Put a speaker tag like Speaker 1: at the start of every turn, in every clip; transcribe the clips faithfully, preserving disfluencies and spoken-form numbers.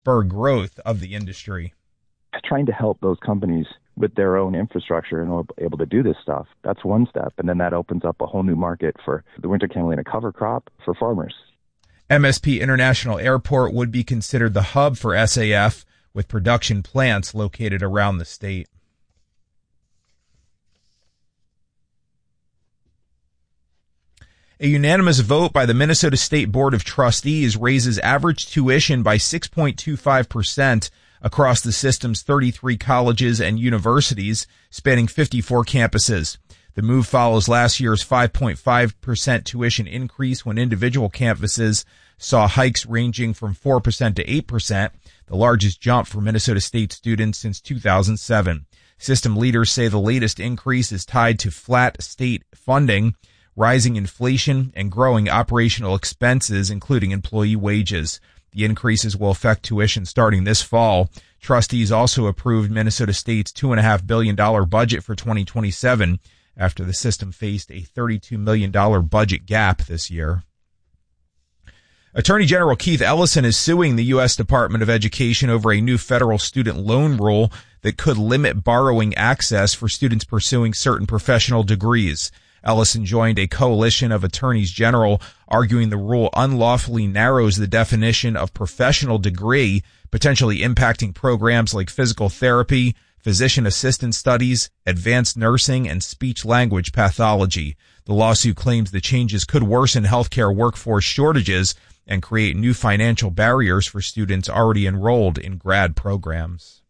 Speaker 1: spur growth of the industry.
Speaker 2: Trying to help those companies with their own infrastructure and able to do this stuff, that's one step. And then that opens up a whole new market for the winter camelina cover crop for farmers.
Speaker 1: M S P International Airport would be considered the hub for S A F, with production plants located around the state. A unanimous vote by the Minnesota State Board of Trustees raises average tuition by six point two five percent across the system's thirty-three colleges and universities, spanning fifty-four campuses. The move follows last year's five point five percent tuition increase when individual campuses saw hikes ranging from four percent to eight percent, the largest jump for Minnesota State students since two thousand seven. System leaders say the latest increase is tied to flat state funding, rising inflation, and growing operational expenses, including employee wages. The increases will affect tuition starting this fall. Trustees also approved Minnesota State's two point five billion dollars budget for twenty twenty-seven after the system faced a thirty-two million dollars budget gap this year. Attorney General Keith Ellison is suing the U S Department of Education over a new federal student loan rule that could limit borrowing access for students pursuing certain professional degrees. Ellison joined a coalition of attorneys general arguing the rule unlawfully narrows the definition of professional degree, potentially impacting programs like physical therapy, physician assistant studies, advanced nursing, and speech-language pathology. The lawsuit claims the changes could worsen healthcare workforce shortages and create new financial barriers for students already enrolled in grad programs.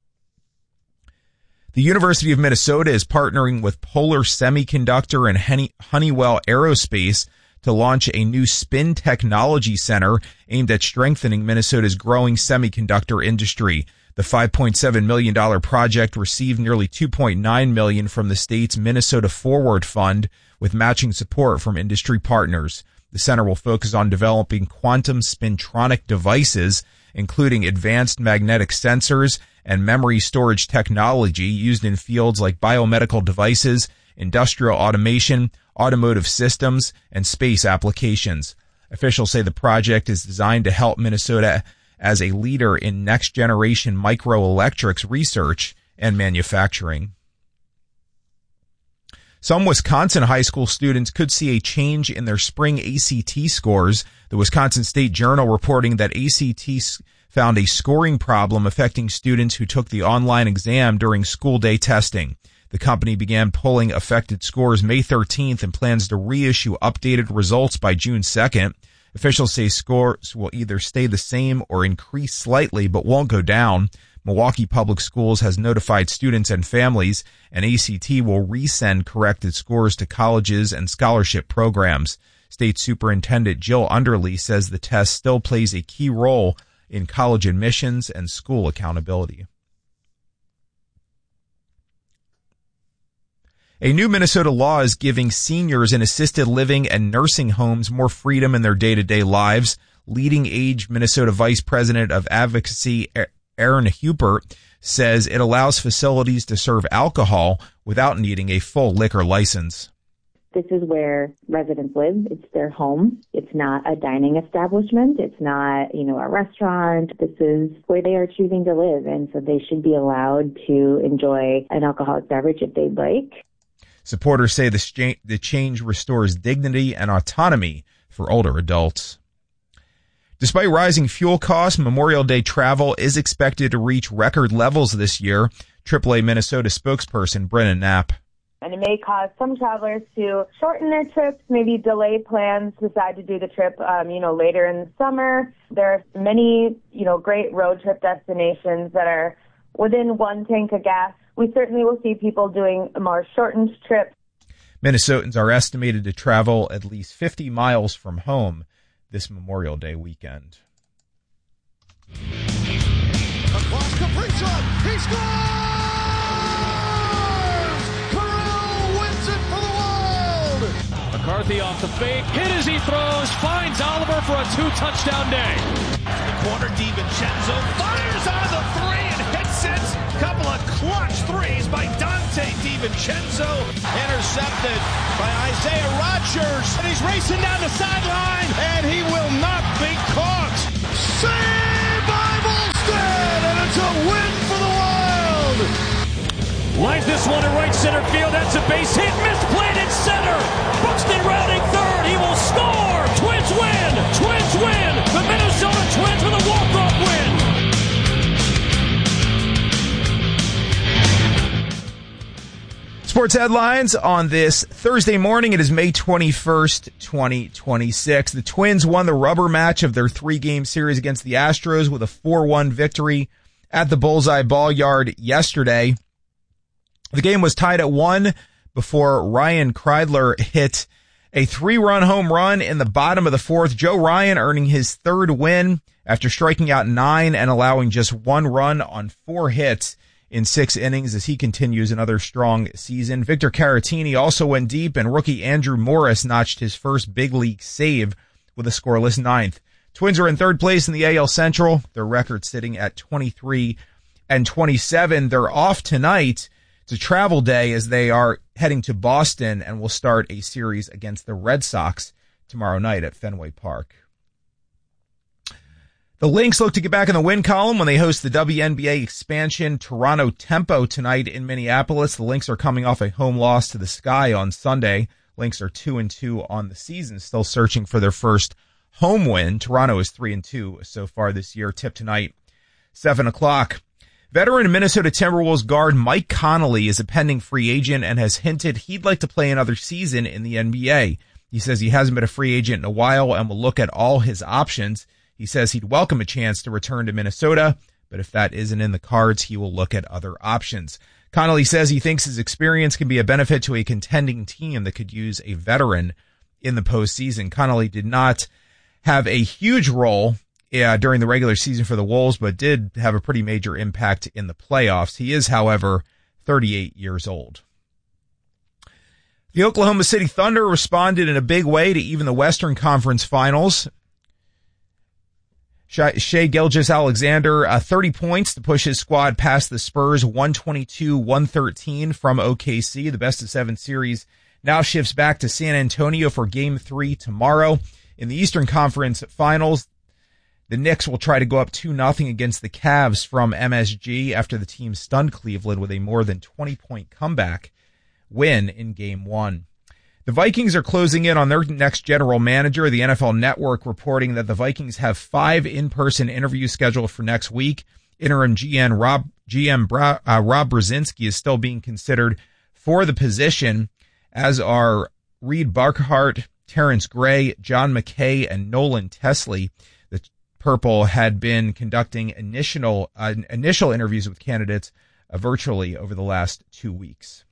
Speaker 1: The University of Minnesota is partnering with Polar Semiconductor and Honeywell Aerospace to launch a new spin technology center aimed at strengthening Minnesota's growing semiconductor industry. The five point seven million dollars project received nearly two point nine million dollars from the state's Minnesota Forward Fund, with matching support from industry partners. The center will focus on developing quantum spintronic devices, including advanced magnetic sensors and memory storage technology used in fields like biomedical devices, industrial automation, automotive systems, and space applications. Officials say the project is designed to help Minnesota as a leader in next-generation microelectronics research and manufacturing. Some Wisconsin high school students could see a change in their spring A C T scores. The Wisconsin State Journal reporting that A C T found a scoring problem affecting students who took the online exam during school day testing. The company began pulling affected scores May thirteenth and plans to reissue updated results by June second. Officials say scores will either stay the same or increase slightly but won't go down. Milwaukee Public Schools has notified students and families, and A C T will resend corrected scores to colleges and scholarship programs. State Superintendent Jill Underly says the test still plays a key role in college admissions and school accountability. A new Minnesota law is giving seniors in assisted living and nursing homes more freedom in their day-to-day lives. Leading Age Minnesota Vice President of Advocacy Aaron Hubert says it allows facilities to serve alcohol without needing a full liquor license.
Speaker 3: This is where residents live. It's their home. It's not a dining establishment. It's not, you know, a restaurant. This is where they are choosing to live, and so they should be allowed to enjoy an alcoholic beverage if they'd like.
Speaker 1: Supporters say the, the change restores dignity and autonomy for older adults. Despite rising fuel costs, Memorial Day travel is expected to reach record levels this year. triple A Minnesota spokesperson Brennan Knapp.
Speaker 4: And it may cause some travelers to shorten their trips, maybe delay plans, decide to do the trip, um, you know, later in the summer. There are many, you know, great road trip destinations that are within one tank of gas. We certainly will see people doing more shortened trips.
Speaker 1: Minnesotans are estimated to travel at least fifty miles from home this Memorial Day weekend.
Speaker 5: Across Kaprizov, he scores! Carell wins it for the Wild!
Speaker 6: McCarthy off the fake, hit as he throws, finds Oliver for a two-touchdown day.
Speaker 5: The corner, DiVincenzo fires on the three and hits it. Couple of clutch threes by Dante DiVincenzo. Intercepted by Isaiah Rodgers. And he's racing down the sideline, and he will not be caught. Save by
Speaker 6: this one to right center field. That's a base hit. Misplayed in center. Buxton rounding third. He will score. Twins win. Twins win. The Minnesota Twins with a walk-off win.
Speaker 1: Sports headlines on this Thursday morning. It is May twenty-first, twenty twenty-six. The Twins won the rubber match of their three-game series against the Astros with a four one victory at the Bullseye Ball Yard yesterday. The game was tied at one before Ryan Kreidler hit a three-run home run in the bottom of the fourth. Joe Ryan earning his third win after striking out nine and allowing just one run on four hits in six innings as he continues another strong season. Victor Caratini also went deep, and rookie Andrew Morris notched his first big league save with a scoreless ninth. Twins are in third place in the A L Central, their record sitting at twenty-three and twenty-seven. They're off tonight. It's a travel day as they are heading to Boston and will start a series against the Red Sox tomorrow night at Fenway Park. The Lynx look to get back in the win column when they host the W N B A expansion Toronto Tempo tonight in Minneapolis. The Lynx are coming off a home loss to the Sky on Sunday. Lynx are two and two on the season, still searching for their first home win. Toronto is three and two so far this year. Tip tonight, seven o'clock. Veteran Minnesota Timberwolves guard Mike Conley is a pending free agent and has hinted he'd like to play another season in the N B A. He says he hasn't been a free agent in a while and will look at all his options. He says he'd welcome a chance to return to Minnesota, but if that isn't in the cards, he will look at other options. Connolly says he thinks his experience can be a benefit to a contending team that could use a veteran in the postseason. Connolly did not have a huge role uh, during the regular season for the Wolves, but did have a pretty major impact in the playoffs. He is, however, thirty-eight years old. The Oklahoma City Thunder responded in a big way to even the Western Conference Finals. Shai Gilgeous-Alexander, uh, thirty points to push his squad past the Spurs, one twenty-two one thirteen from O K C. The best of seven series now shifts back to San Antonio for game three tomorrow. In the Eastern Conference Finals, the Knicks will try to go up two nothing against the Cavs from M S G after the team stunned Cleveland with a more than twenty-point comeback win in game one. The Vikings are closing in on their next general manager. The N F L Network reporting that the Vikings have five in-person interviews scheduled for next week. Interim G M Rob, G M Bra, uh, Rob Brzezinski is still being considered for the position, as are Reed Barkhart, Terrence Gray, John McKay, and Nolan Tesley. The Purple had been conducting initial, uh, initial interviews with candidates uh, virtually over the last two weeks.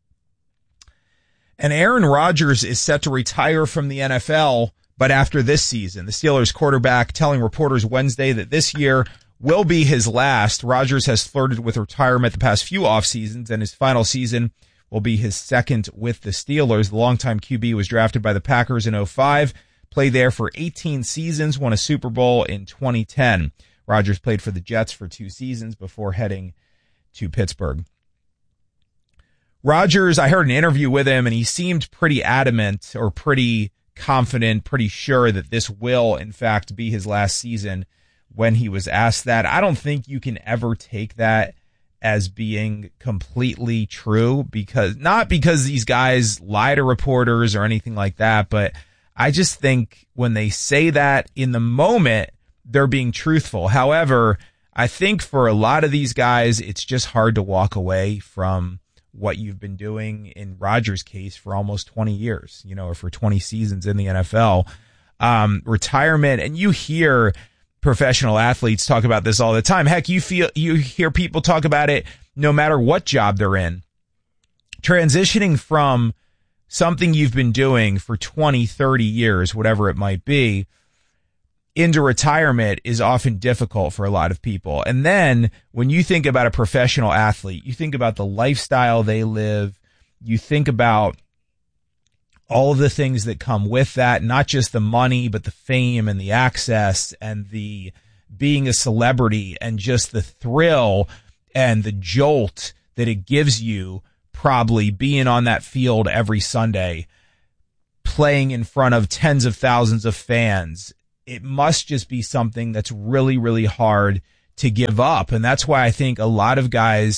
Speaker 1: And Aaron Rodgers is set to retire from the N F L, but after this season. The Steelers quarterback telling reporters Wednesday that this year will be his last. Rodgers has flirted with retirement the past few off seasons, and his final season will be his second with the Steelers. The longtime Q B was drafted by the Packers in oh five, played there for eighteen seasons, won a Super Bowl in twenty ten. Rodgers played for the Jets for two seasons before heading to Pittsburgh. Rodgers, I heard an interview with him, and he seemed pretty adamant or pretty confident, pretty sure that this will, in fact, be his last season when he was asked that. I don't think you can ever take that as being completely true, because not because these guys lie to reporters or anything like that, but I just think when they say that in the moment, they're being truthful. However, I think for a lot of these guys, it's just hard to walk away from what you've been doing in Rodgers' case for almost twenty years, you know, or for twenty seasons in the N F L. Um, retirement, and you hear professional athletes talk about this all the time. Heck, you feel, you hear people talk about it no matter what job they're in. Transitioning from something you've been doing for twenty, thirty years, whatever it might be, into retirement is often difficult for a lot of people. And then when you think about a professional athlete, you think about the lifestyle they live, you think about all of the things that come with that, not just the money, but the fame and the access and the being a celebrity and just the thrill and the jolt that it gives you, probably being on that field every Sunday, playing in front of tens of thousands of fans. It must just be something that's really, really hard to give up. And that's why I think a lot of guys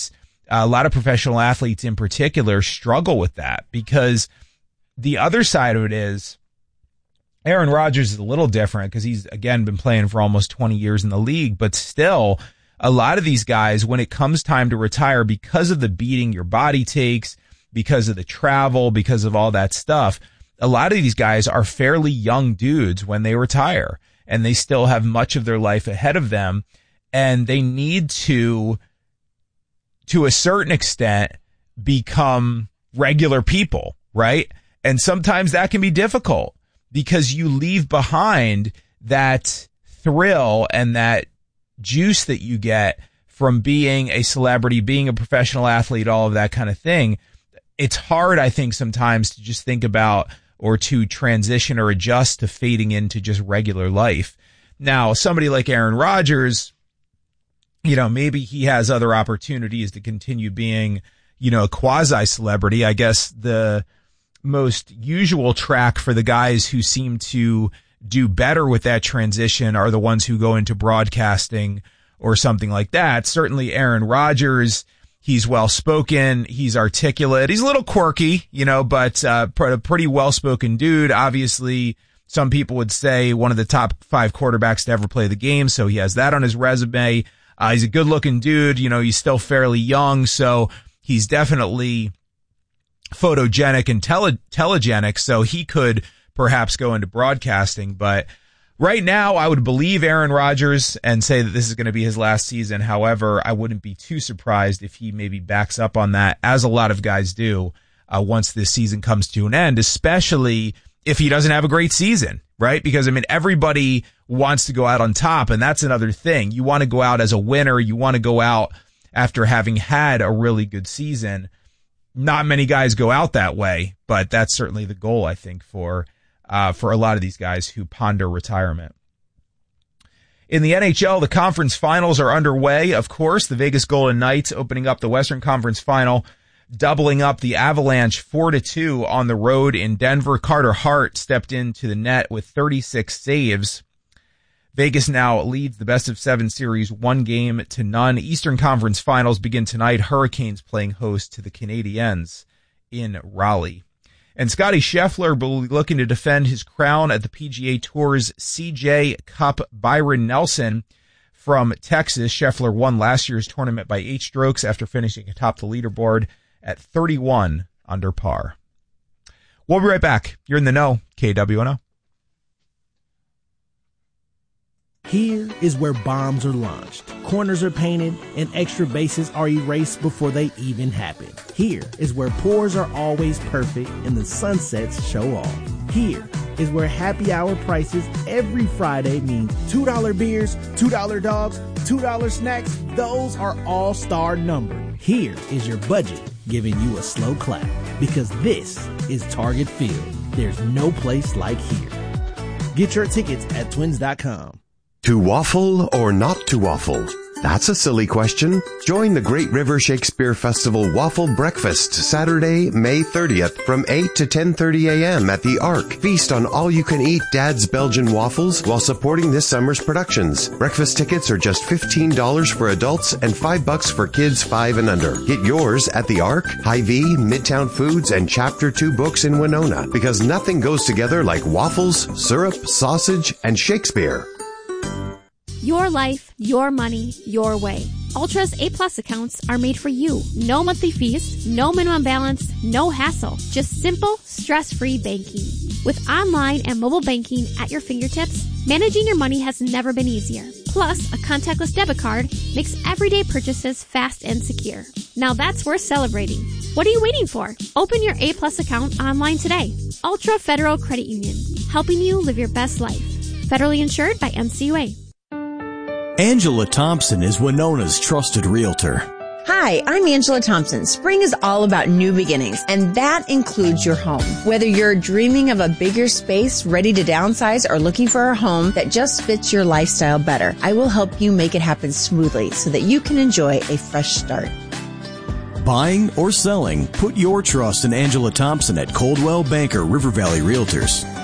Speaker 1: a lot of professional athletes in particular struggle with that, because the other side of it is Aaron Rodgers is a little different because he's, again, been playing for almost twenty years in the league, but still a lot of these guys, when it comes time to retire, because of the beating your body takes, because of the travel, because of all that stuff, a lot of these guys are fairly young dudes when they retire, and they still have much of their life ahead of them, and they need to, to a certain extent, become regular people, right? And sometimes that can be difficult because you leave behind that thrill and that juice that you get from being a celebrity, being a professional athlete, all of that kind of thing. It's hard, I think, sometimes to just think about or to transition or adjust to fading into just regular life. Now, somebody like Aaron Rodgers, you know, maybe he has other opportunities to continue being, you know, a quasi-celebrity. I guess the most usual track for the guys who seem to do better with that transition are the ones who go into broadcasting or something like that. Certainly Aaron Rodgers, he's well-spoken, he's articulate, he's a little quirky, you know, but uh, a pretty well-spoken dude. Obviously, some people would say one of the top five quarterbacks to ever play the game, so he has that on his resume. Uh, he's a good-looking dude, you know, he's still fairly young, so he's definitely photogenic and tele- telegenic, so he could perhaps go into broadcasting. But right now, I would believe Aaron Rodgers and say that this is going to be his last season. However, I wouldn't be too surprised if he maybe backs up on that, as a lot of guys do, uh, once this season comes to an end, especially if he doesn't have a great season, right? Because, I mean, everybody wants to go out on top, and that's another thing. You want to go out as a winner. You want to go out after having had a really good season. Not many guys go out that way, but that's certainly the goal, I think, for Uh, for a lot of these guys who ponder retirement. In the N H L, the conference finals are underway. Of course, the Vegas Golden Knights opening up the Western Conference Final, doubling up the Avalanche four to two on the road in Denver. Carter Hart stepped into the net with thirty-six saves. Vegas now leads the best of seven series one game to none. Eastern Conference Finals begin tonight. Hurricanes playing host to the Canadiens in Raleigh. And Scotty Scheffler will be looking to defend his crown at the P G A Tour's C J Cup. Byron Nelson from Texas. Scheffler won last year's tournament by eight strokes after finishing atop the leaderboard at thirty-one under par. We'll be right back. You're in the know, K W N O.
Speaker 7: Here is where bombs are launched, corners are painted, and extra bases are erased before they even happen. Here is where pours are always perfect and the sunsets show off. Here is where happy hour prices every Friday mean two dollar beers, two dollar dogs, two dollar snacks. Those are all star numbered. Here is your budget giving you a slow clap, because this is Target Field. There's no place like here. Get your tickets at twins dot com.
Speaker 8: To waffle or not to waffle? That's a silly question. Join the Great River Shakespeare Festival Waffle Breakfast Saturday, May thirtieth from eight to ten thirty a.m. at the Ark. Feast on all-you-can-eat Dad's Belgian waffles while supporting this summer's productions. Breakfast tickets are just fifteen dollars for adults and five bucks for kids five and under. Get yours at the Ark, Hy-Vee, Midtown Foods, and Chapter two Books in Winona, because nothing goes together like waffles, syrup, sausage, and Shakespeare.
Speaker 9: Your life, your money, your way. Ultra's A-plus accounts are made for you. No monthly fees, no minimum balance, no hassle. Just simple, stress-free banking. With online and mobile banking at your fingertips, managing your money has never been easier. Plus, a contactless debit card makes everyday purchases fast and secure. Now that's worth celebrating. What are you waiting for? Open your A-plus account online today. Ultra Federal Credit Union, helping you live your best life. Federally insured by N C U A.
Speaker 10: Angela Thompson is Winona's trusted realtor.
Speaker 11: Hi, I'm Angela Thompson. Spring is all about new beginnings, and that includes your home. Whether you're dreaming of a bigger space, ready to downsize, or looking for a home that just fits your lifestyle better, I will help you make it happen smoothly so that you can enjoy a fresh start.
Speaker 10: Buying or selling, put your trust in Angela Thompson at Coldwell Banker River Valley Realtors.